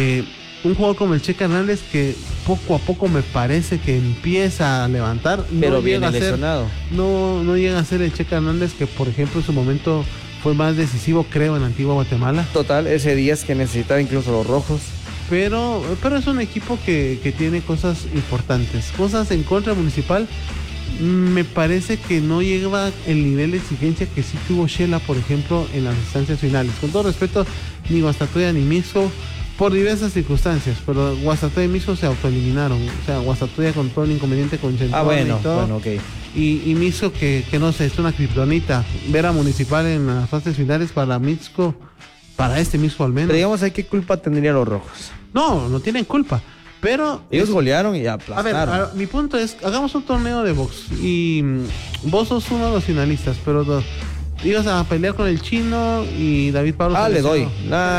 Un jugador como el Checa Hernández que poco a poco me parece que empieza a levantar. Pero no viene llega a ser, lesionado. no llega a ser el Checa Hernández que, por ejemplo, en su momento fue más decisivo, creo, en Antigua Guatemala. Total, ese día es que necesitaba incluso los rojos. Pero es un equipo que tiene cosas importantes. Cosas en contra Municipal. Me parece que no lleva el nivel de exigencia que sí tuvo Shela, por ejemplo, en las instancias finales. Con todo respeto, ni Guastatoya ni Misco, por diversas circunstancias, pero Guastatoya y Misco se autoeliminaron. O sea, Guastatoya con todo el inconveniente con Central y todo. Bueno, ok. Y Misco que no sé, es una kriptonita. Ver a Municipal en las fases finales para Misco, para este Misco al menos. Pero digamos, ¿qué culpa tendrían los rojos? No tienen culpa. Pero ellos golearon y aplastaron. A ver, mi punto es, hagamos un torneo de box y vos sos uno de los finalistas, pero ibas a pelear con el Chino y David Pablo. Le doy.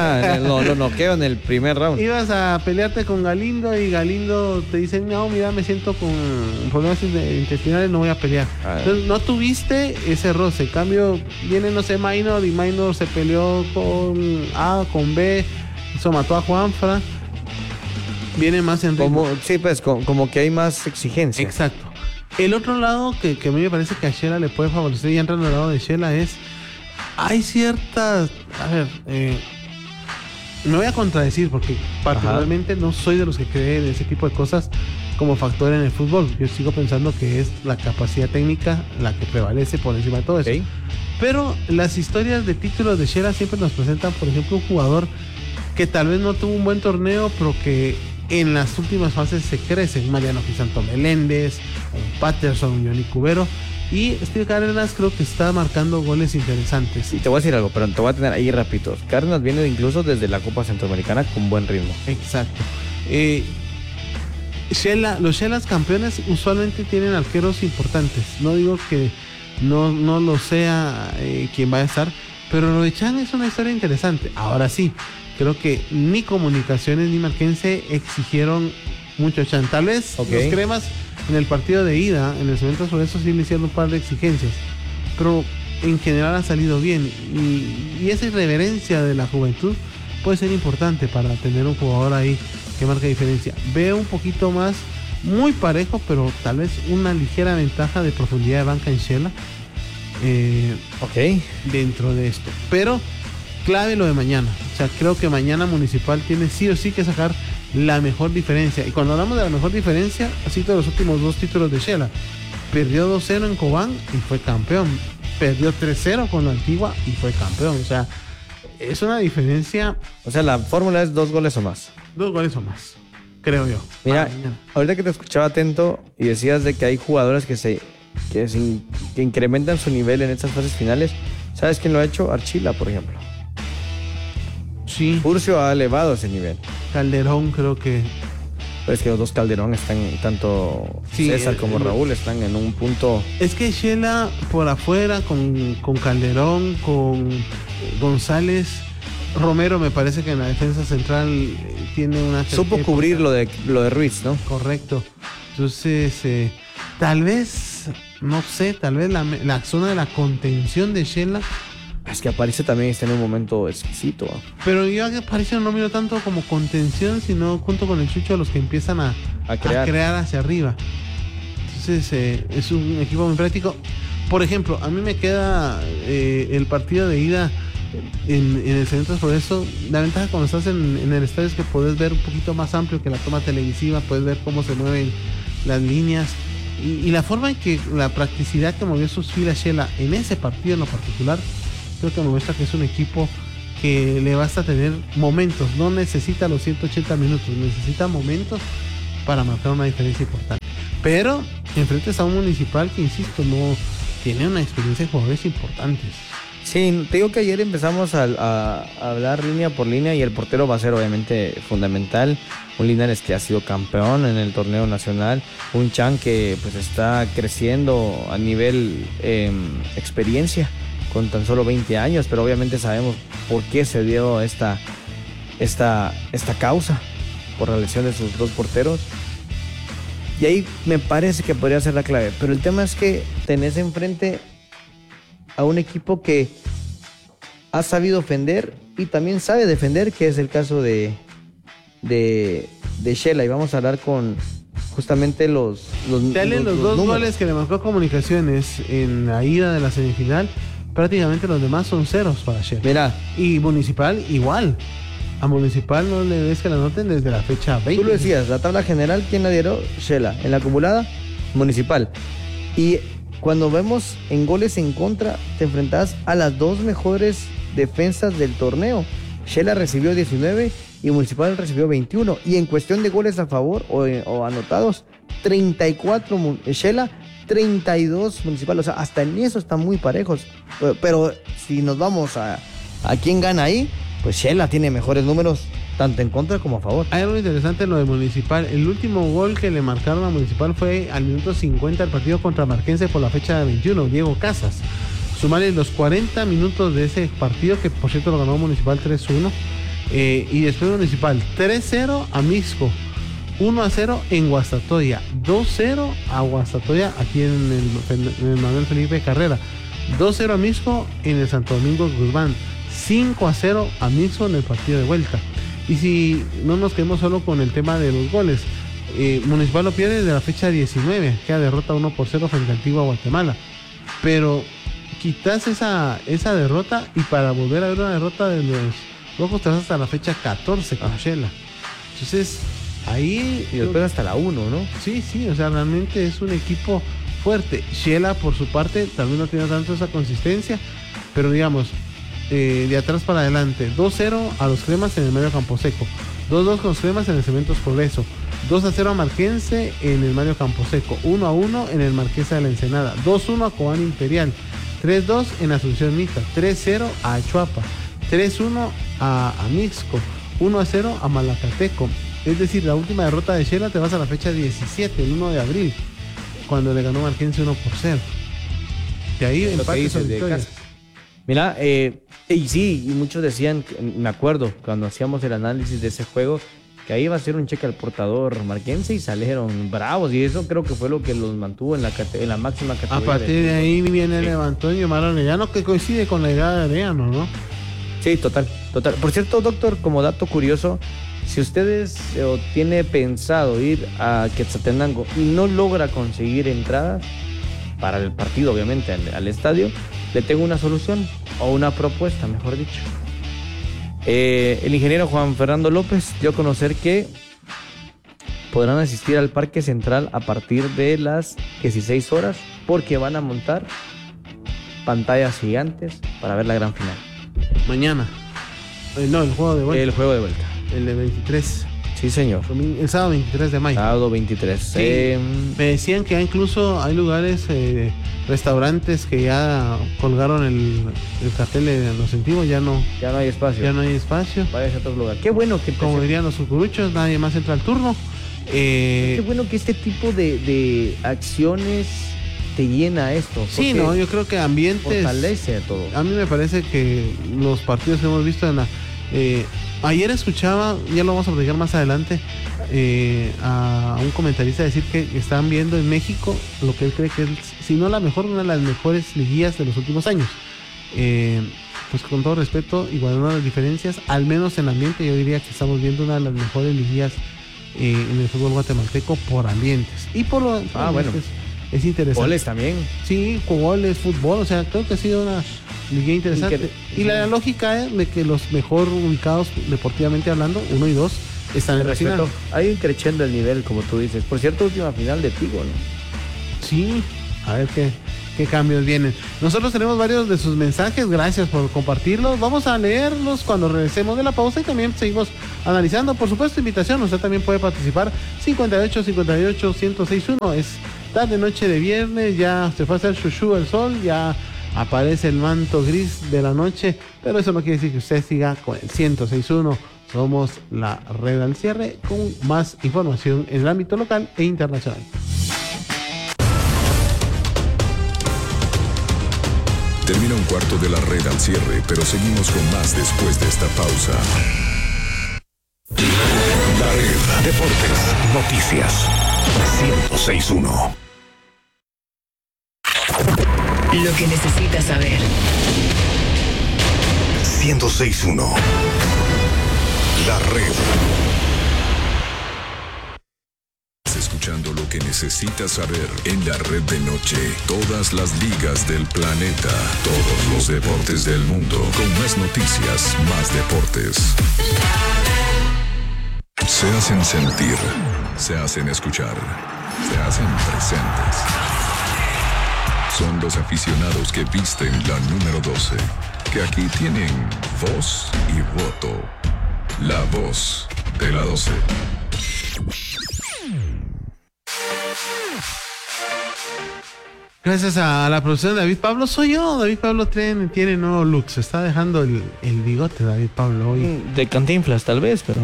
Lo noqueo en el primer round. Ibas a pelearte con Galindo y Galindo te dice, no, mira, me siento con problemas intestinales, no voy a pelear. Entonces no tuviste ese roce. En cambio, viene, no sé, Minor, y Minor se peleó con A, con B, eso mató a Juanfra. Viene más en ritmo. Como que hay más exigencia. Exacto. El otro lado que a mí me parece que a Shela le puede favorecer, y entrando al lado de Shela, hay ciertas... A ver, me voy a contradecir porque particularmente no soy de los que creen ese tipo de cosas como factor en el fútbol. Yo sigo pensando que es la capacidad técnica la que prevalece por encima de todo eso. Pero las historias de títulos de Shela siempre nos presentan, por ejemplo, un jugador que tal vez no tuvo un buen torneo, pero que en las últimas fases se crece. Mariano Crisanto Meléndez, un Patterson, un Johnny Cubero. Y Steve Cárdenas creo que está marcando goles interesantes. Y te voy a decir algo, pero te voy a tener ahí rapidito. Cárdenas viene incluso desde la Copa Centroamericana con buen ritmo. Exacto. Los Shelas campeones usualmente tienen arqueros importantes. No digo que no lo sea quien va a estar, pero lo de Chan es una historia interesante. Ahora sí, creo que ni Comunicaciones ni Marquense exigieron mucho a Chan. Tal vez los cremas en el partido de ida, en el cemento sobre eso sí le hicieron un par de exigencias, pero en general ha salido bien. Y esa irreverencia de la juventud puede ser importante para tener un jugador ahí que marque diferencia. Veo un poquito más, muy parejo, pero tal vez una ligera ventaja de profundidad de banca en Shela dentro de esto. Pero clave lo de mañana. O sea, creo que mañana Municipal tiene sí o sí que sacar la mejor diferencia. Y cuando hablamos de la mejor diferencia, así todos los últimos 2 títulos de Shela. Perdió 2-0 en Cobán y fue campeón. Perdió 3-0 con la Antigua y fue campeón. O sea, es una diferencia. O sea, la fórmula es 2 goles o más. 2 goles o más, creo yo. Mira, ahorita que te escuchaba atento y decías de que hay jugadores que incrementan su nivel en estas fases finales. ¿Sabes quién lo ha hecho? Archila, por ejemplo. Sí. Furcio ha elevado ese nivel. Calderón creo que... Pero es que los dos Calderón están, tanto César como Raúl, están en un punto... Es que Shela por afuera, con Calderón, con González, Romero me parece que en la defensa central tiene una... Supo cubrir lo de Ruiz, ¿no? Correcto. Entonces, tal vez, no sé, tal vez la zona de la contención de Shela... Es que Aparicio también está en un momento exquisito. Pero yo a Aparicio no lo miro tanto como contención, sino junto con el Chucho los que empiezan a crear hacia arriba. Entonces es un equipo muy práctico. Por ejemplo, a mí me queda el partido de ida en el Centro de Progreso. La ventaja cuando estás en el estadio es que puedes ver un poquito más amplio que la toma televisiva, puedes ver cómo se mueven las líneas y la forma en que la practicidad que movió sus filas Shela en ese partido en lo particular, creo que me muestra que es un equipo que le basta tener momentos, no necesita los 180 minutos, necesita momentos para marcar una diferencia importante. Pero enfrente está un Municipal que, insisto, no tiene una experiencia de jugadores importantes. Sí, te digo que ayer empezamos a hablar línea por línea y el portero va a ser obviamente fundamental. Un Linares que ha sido campeón en el torneo nacional, un Chan que pues está creciendo a nivel experiencia con tan solo 20 años, pero obviamente sabemos por qué se dio esta causa por la lesión de sus dos porteros. Y ahí me parece que podría ser la clave. Pero el tema es que tenés enfrente a un equipo que ha sabido ofender y también sabe defender, que es el caso de Shela. Y vamos a hablar con justamente los dos goles que le marcó Comunicaciones en la ida de la semifinal. Prácticamente los demás son ceros para Shela. Mira. Y Municipal igual. A Municipal no le ves que la noten desde la fecha 20. Tú lo decías, la tabla general, ¿quién la dieron? Shela. En la acumulada, Municipal. Y cuando vemos en goles en contra, te enfrentas a las dos mejores defensas del torneo. Shela recibió 19 y Municipal recibió 21. Y en cuestión de goles a favor o anotados, 34 Shela, 32 Municipal. O sea, hasta en eso están muy parejos. Pero si nos vamos a quién gana ahí, pues Shela tiene mejores números, tanto en contra como a favor. Hay algo interesante en lo de Municipal. El último gol que le marcaron a Municipal fue al minuto 50 del partido contra Marquense por la fecha 21, Diego Casas. Sumarle los 40 minutos de ese partido, que por cierto lo ganó Municipal 3-1. Y después Municipal 3-0 a Mixco, 1-0 en Guastatoya, 2-0 a Guastatoya aquí en el Manuel Felipe Carrera, 2-0 a Mixco en el Santo Domingo Guzmán, 5-0 a Mixco en el partido de vuelta. Y si no nos quedemos solo con el tema de los goles, Municipal lo pierde desde la fecha 19, queda derrota 1-0 frente a Antigua Guatemala. Pero quitas esa derrota y para volver a ver una derrota de los rojos te vas hasta la fecha 14 con Shela. Entonces ahí... Y después hasta la 1, ¿no? Sí, o sea, realmente es un equipo fuerte. Shela por su parte también no tiene tanto esa consistencia, pero digamos, de atrás para adelante, 2-0 a los Cremas en el Mario Camposeco, 2-2 con los Cremas en el Cementos Progreso, 2-0 a Marquense en el Mario Camposeco, 1-1 en el Marquesa de la Ensenada, 2-1 a Cobán Imperial, 3-2 en Asunción Mita, 3-0 a Achuapa, 3-1 a Mixco, 1-0 a Malacateco. Es decir, la última derrota de Shela te vas a la fecha 17, el 1 de abril, cuando le ganó Marquense 1-0. De ahí empates o victorias. Mira, y sí, y muchos decían, me acuerdo, cuando hacíamos el análisis de ese juego, que ahí iba a ser un cheque al portador marquense y salieron bravos, y eso creo que fue lo que los mantuvo en la máxima categoría. A partir de ahí viene el Antonio Omar Arellano, que coincide con la llegada de Arellano, ¿no? Sí, total. Por cierto, doctor, como dato curioso, si ustedes tiene pensado ir a Quetzaltenango y no logra conseguir entradas para el partido, obviamente, al estadio, le tengo una solución, o una propuesta, mejor dicho. El ingeniero Juan Fernando López dio a conocer que podrán asistir al Parque Central a partir de las 16 horas, porque van a montar pantallas gigantes para ver la gran final. Mañana. No, el juego de vuelta. El juego de vuelta. El de 23. Sí, señor. El sábado 23 de mayo. Sábado 23. Sí. Me decían que incluso hay lugares, restaurantes que ya colgaron el cartel de Los Sentimos, ya no hay espacio. Ya no hay espacio. Vaya a otro lugar. Qué bueno que... Como dirían los cucuruchos, nadie más entra al turno. Qué bueno que este tipo de acciones te llena esto. Sí, no, yo creo que ambientes... Fortalece todo. A mí me parece que los partidos que hemos visto en la... ayer escuchaba, ya lo vamos a platicar más adelante, a un comentarista decir que están viendo en México lo que él cree que es, si no la mejor, una de las mejores liguillas de los últimos años. Pues con todo respeto, igual una de las diferencias, al menos en ambiente, yo diría que estamos viendo una de las mejores liguillas en el fútbol guatemalteco por ambientes. Y por lo... bueno. es interesante. Goles también. Sí, con goles, fútbol, o sea, creo que ha sido una liga interesante. Y la lógica es de que los mejor ubicados deportivamente hablando, 1 y 2, están en la final. Hay un crescendo el nivel, como tú dices. Por cierto, última final de Tigo, ¿no? Sí, a ver qué cambios vienen. Nosotros tenemos varios de sus mensajes, gracias por compartirlos. Vamos a leerlos cuando regresemos de la pausa y también seguimos analizando. Por supuesto, invitación, usted también puede participar. 58-58-1061, es tarde, noche de viernes, ya se fue a hacer chuchu el sol, ya aparece el manto gris de la noche, pero eso no quiere decir que usted siga con el 1061. Somos la red al cierre con más información en el ámbito local e internacional. Termina un cuarto de la red al cierre, pero seguimos con más después de esta pausa. La red, deportes, noticias, 1061. Lo que necesitas saber. 1061. La red. Escuchando lo que necesitas saber en la red de noche. Todas las ligas del planeta. Todos los deportes del mundo. Con más noticias, más deportes. Se hacen sentir. Se hacen escuchar. Se hacen presentes. Son los aficionados que visten la número 12. Que aquí tienen voz y voto. La voz de la 12. Gracias a la producción de David Pablo, soy yo. David Pablo tiene nuevo look. Se está dejando el bigote, David Pablo, hoy. De Cantinflas, tal vez, pero.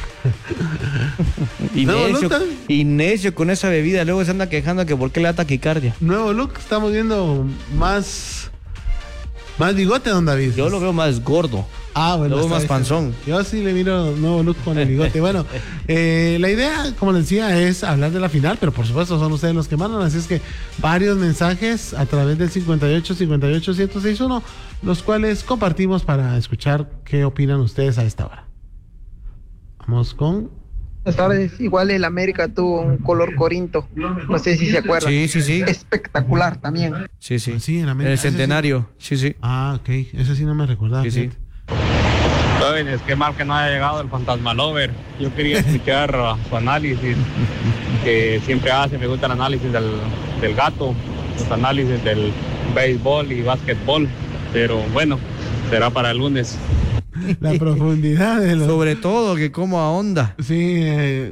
y necio con esa bebida. Luego se anda quejando que por qué le da taquicardia. Nuevo look, estamos viendo más bigote, don David. Yo lo veo más gordo. Ah, bueno. Lo veo más panzón. Yo sí le miro nuevo look con el bigote. Bueno, la idea, como les decía, es hablar de la final, pero por supuesto son ustedes los que mandan, así es que varios mensajes a través del 58-58-1061, los cuales compartimos para escuchar qué opinan ustedes a esta hora. Vamos con... Buenas tardes. Igual el América tuvo un color corinto. No sé si se acuerdan. Sí. Espectacular también. Sí, en América. El centenario. Sí. Ah, ok. Eso sí no me recordaba. Sí. Jóvenes, qué mal que no haya llegado el Fantasma Lover. Yo quería escuchar su análisis que siempre hace. Me gusta el análisis del gato, los análisis del béisbol y básquetbol. Pero bueno, será para el lunes. La profundidad de los... Sobre todo que como a onda. Sí,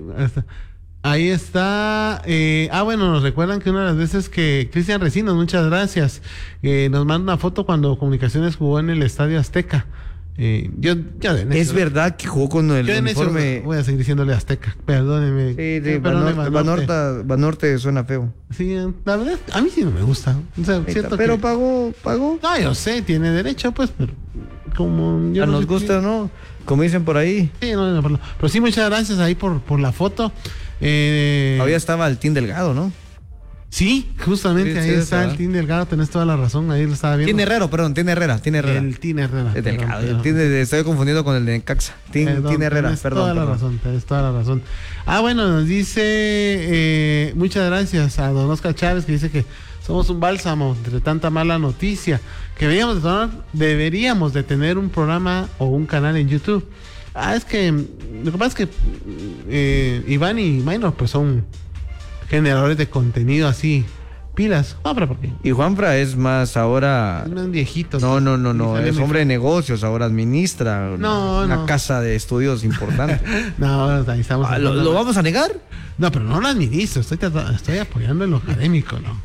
ahí está. Bueno, nos recuerdan que una de las veces que Cristian Recinos, muchas gracias, nos manda una foto cuando Comunicaciones jugó en el Estadio Azteca. Es verdad que jugó con el uniforme. Voy a seguir diciéndole Azteca, perdóneme. Sí, Banorte suena feo. Sí, la verdad, a mí sí no me gusta. O sea, cierto pero que... pagó. No, yo sé, tiene derecho, pues, pero como yo no nos gusta o no, como dicen por ahí. Sí, no, pero sí, muchas gracias ahí por la foto. Todavía estaba el Team Delgado, ¿no? Sí, justamente ahí está el Team Delgado, tenés toda la razón, ahí lo estaba viendo. Team Herrera. El Team Herrera. Delgado. Estoy confundiendo con el de Necaxa. Team Herrera, perdón. Tenés toda la razón. Bueno, nos dice, muchas gracias a don Oscar Chávez, que dice que somos un bálsamo entre tanta mala noticia, que deberíamos de tener un programa o un canal en YouTube. Es que lo que pasa es que Iván y Minor pues son generadores de contenido así, pilas. Pero ¿por qué? Y Juanfra es más ahora... Es más viejito. No, es hombre de negocios, ahora administra una casa de estudios importante. Ahí estamos. ¿Lo vamos a negar? No, pero no lo administro, estoy apoyando en lo académico, ¿no?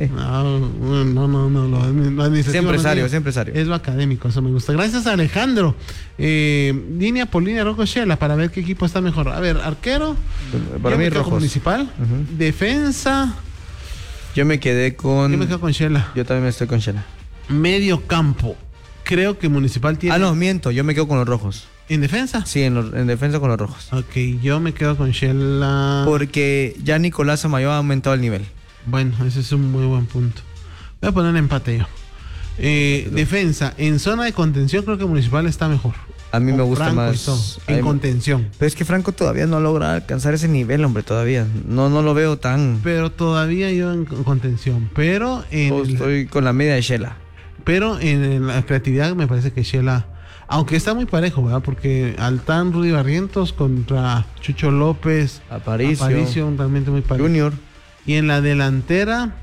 Lo administrativo. Es empresario. Es lo académico, eso me gusta. Gracias a Alejandro. Línea por línea, Rocco Shela, para ver qué equipo está mejor. A ver, arquero. Para mí, Rojos. Municipal. Uh-huh. Defensa. Yo me quedo con Shela. Yo también estoy con Shela. Medio campo. Creo que Municipal tiene... no, miento, yo me quedo con los Rojos. ¿En defensa? Sí, en defensa con los Rojos. Ok, yo me quedo con Shela. Porque ya Nicolás Amayo ha aumentado el nivel. Bueno, ese es un muy buen punto. Voy a poner empate yo. Defensa, en zona de contención creo que Municipal está mejor. A mí me con gusta Franco y más todo, en contención. Pero es que Franco todavía no logra alcanzar ese nivel, hombre, todavía. No lo veo tan... Pero todavía yo en contención. Pero estoy con la media de Shela. Pero en la creatividad me parece que Shela, aunque está muy parejo, ¿verdad? Porque Altán, Rudy Barrientos contra Chucho López, Aparicio realmente muy parejo. Junior. Y en la delantera,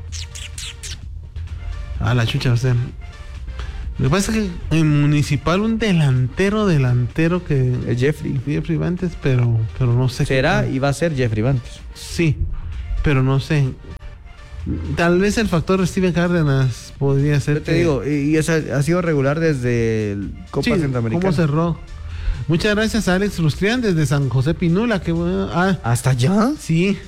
a la chucha, o sea, lo que pasa es que en Municipal un delantero que es Jeffrey Bantes, pero no sé. Será y va a ser Jeffrey Bantes. Sí, pero no sé. Tal vez el factor Steven Cárdenas podría ser. Yo te digo, y ha sido regular desde el Copa Centroamericana. ¿Cómo cerró? Muchas gracias a Alex Rustrián desde San José Pinula. Que, ¿hasta allá? Sí.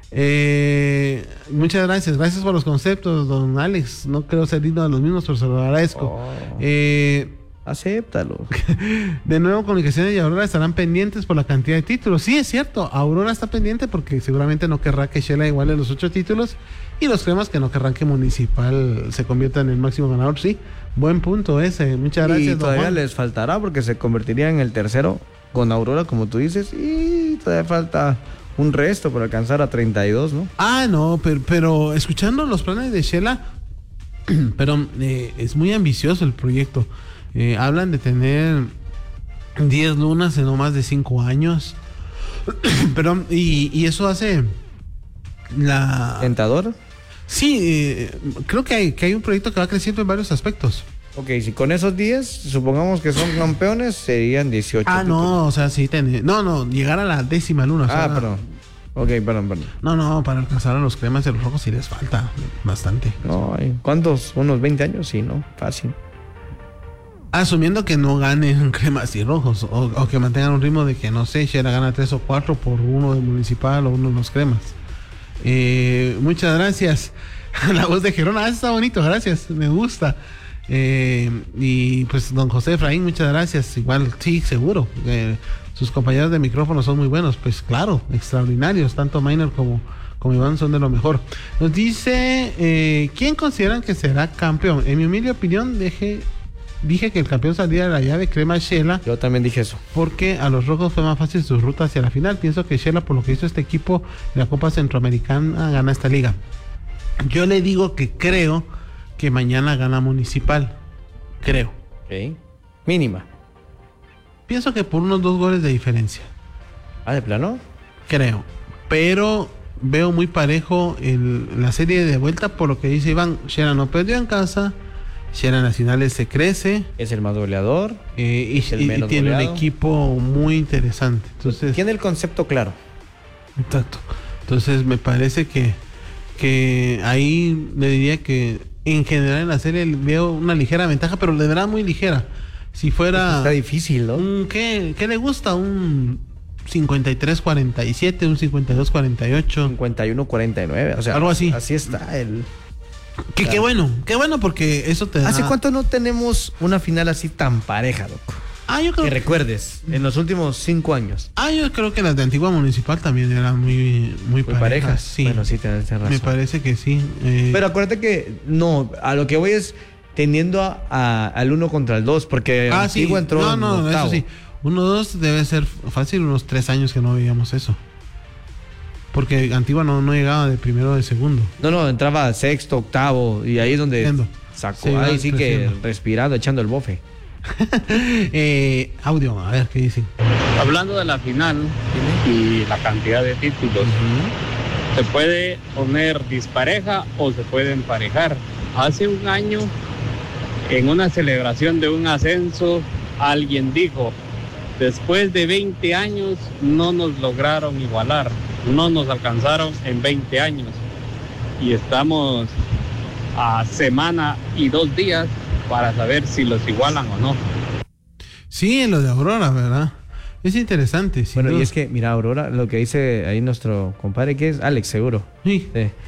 Muchas gracias. Gracias por los conceptos, don Alex. No creo ser digno de los mismos, pero se lo agradezco. Acéptalo. De nuevo, Comunicaciones y Aurora estarán pendientes por la cantidad de títulos. Sí, es cierto. Aurora está pendiente porque seguramente no querrá que Shela iguale los 8 títulos. Y los cremas que no querrán que Municipal se convierta en el máximo ganador. Sí, buen punto ese. Muchas gracias. Y todavía les faltará porque se convertiría en el tercero con Aurora, como tú dices. Y todavía falta un resto por alcanzar a 32, ¿no? No, pero escuchando los planes de Shela, pero es muy ambicioso el proyecto. Hablan de tener 10 lunas en no más de 5 años. Pero, y eso hace la... ¿Tentador? Sí, creo que hay un proyecto que va creciendo en varios aspectos. Ok, si con esos 10, supongamos que son campeones, serían 18. No, o sea, sí, llegar a la 10ª luna. Perdón. Ok, perdón. No, para alcanzar a los cremas de los rojos sí les falta bastante. No, ¿cuántos? ¿Unos 20 años? Sí, ¿no? Fácil. Asumiendo que no ganen cremas y rojos, o que mantengan un ritmo de que, no sé, Shela gana 3 o 4 por uno de Municipal o uno de los cremas. Muchas gracias. La voz de Gerona, está bonito, gracias, me gusta. Y pues don José Efraín, muchas gracias. Igual, sí, seguro. Sus compañeros de micrófono son muy buenos, pues claro, extraordinarios. Tanto Maynard como Iván son de lo mejor. Nos dice, ¿quién consideran que será campeón? En mi humilde opinión, dije que el campeón saldría de la llave Crema Shela. Yo también dije eso. Porque a los rojos fue más fácil su ruta hacia la final. Pienso que Shela, por lo que hizo este equipo en la Copa Centroamericana, gana esta liga. Yo le digo que creo que mañana gana Municipal. Creo. Ok. Mínima. Pienso que por unos 2 goles de diferencia. ¿De plano? Creo. Pero veo muy parejo la serie de vuelta, por lo que dice Iván. Shela no perdió en casa. Shela en las finales se crece. Es el más goleador. Y tiene goleado. Un equipo muy interesante. Entonces, tiene el concepto claro. Exacto. Entonces me parece que ahí le diría que en general en la serie veo una ligera ventaja, pero de verdad muy ligera. Si fuera... Está difícil, ¿no? ¿Qué le gusta? Un 53-47, un 52-48. 51-49, o sea, algo así. Así está el... Qué bueno porque eso te da... ¿Hace cuánto no tenemos una final así tan pareja, loco? Yo creo que recuerdes, en los últimos 5 años. Yo creo que las de Antigua Municipal también eran muy parejas. Sí. Bueno, sí, tienes razón. Me parece que sí. Pero acuérdate que, no, a lo que voy es tendiendo al 1 contra el 2, porque Antigua entró en octavo. Eso sí. 1-2 debe ser fácil, unos 3 años que no veíamos eso. Porque Antigua no llegaba de primero o de segundo. No, entraba sexto, octavo, y ahí es donde sacó. Ahí sí que respirando, echando el bofe. Audio, a ver qué dicen. Hablando de la final y la cantidad de títulos, se puede poner dispareja o se puede emparejar. Hace un año, en una celebración de un ascenso, alguien dijo: después de 20 años no nos lograron igualar, no nos alcanzaron en 20 años. Y estamos a semana y 2 días para saber si los igualan o no. Sí, en lo de Aurora, ¿verdad? Es interesante. Bueno, y es que, mira, Aurora, lo que dice ahí nuestro compadre, que es Alex, seguro. Sí.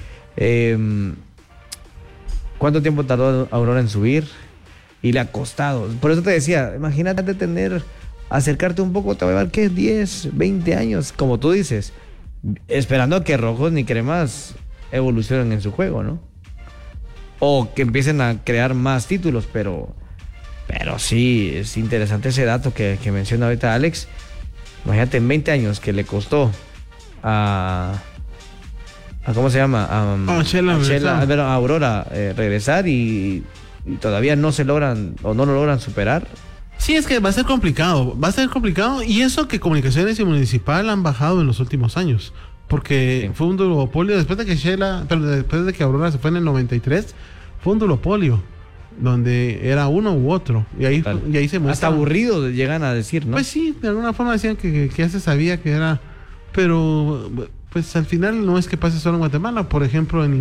¿Cuánto tiempo tardó Aurora en subir? Y le ha costado. Por eso te decía, imagínate acercarte un poco, te va a llevar, ¿qué? 10, 20 años, como tú dices. Esperando a que rojos ni cremas evolucionen en su juego, ¿no? O que empiecen a crear más títulos, pero Pero sí, es interesante ese dato que menciona ahorita Alex. Imagínate, en 20 años que le costó a ¿cómo se llama? A Aurora regresar y todavía no se logran o no lo logran superar. Sí, es que va a ser complicado, y eso que Comunicaciones y Municipal han bajado en los últimos años, porque fue un duopolio después de que Aurora se fue en el 93, fue un duopolio donde era uno u otro, y ahí se muestra. Hasta aburrido llegan a decir, ¿no? Pues sí, de alguna forma decían que ya se sabía que era, pero pues al final no es que pase solo en Guatemala, por ejemplo, en